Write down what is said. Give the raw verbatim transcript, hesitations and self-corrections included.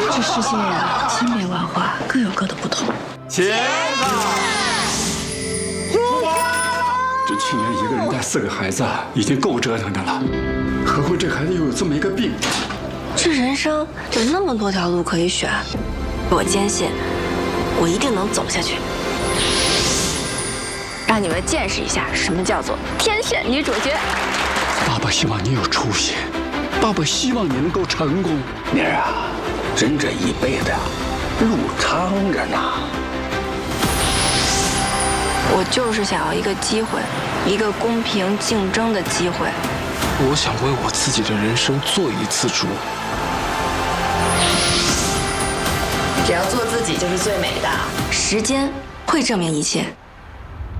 这世界呀，千变万化，各有各的不同。 茄子， 这去年一个人带四个孩子已经够折腾的了，何况这孩子又有这么一个病。 这人生有那么多条路可以选，我坚信，我一定能走下去。让你们见识一下什么叫做天选女主角。 爸爸希望你有出息，爸爸希望你能够成功。 妮儿啊，人这一辈子路长着呢。 我就是想要一个机会，一个公平竞争的机会。 我想为我自己的人生做一次主。 只要做自己就是最美的，时间会证明一切。